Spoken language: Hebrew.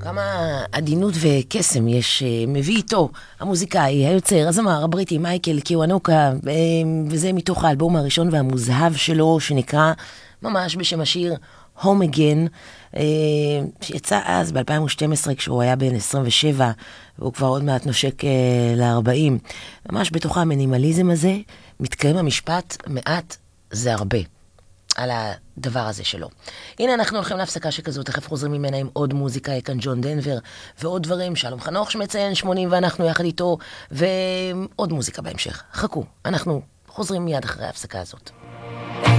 כמה עדינות וקסם יש, מביא איתו המוזיקאי, היוצר, הזמר הבריטי מייקל קיוונוקה, וזה מתוך האלבום הראשון והמוזהב שלו, שנקרא ממש בשם השיר Home Again, שיצא אז ב-2012 כשהוא היה בן 27, והוא כבר עוד מעט נושק ל-40. ממש בתוך המינימליזם הזה מתקיים המשפט מעט זה הרבה. על הדבר הזה שלו. הנה אנחנו הולכים להפסקה שכזו, תכף חוזרים ממנה עם עוד מוזיקה, כאן ג'ון דנבר ועוד דברים, שלום חנוך שמציין 80 ואנחנו יחד איתו, ועוד מוזיקה בהמשך. חכו, אנחנו חוזרים מיד אחרי ההפסקה הזאת.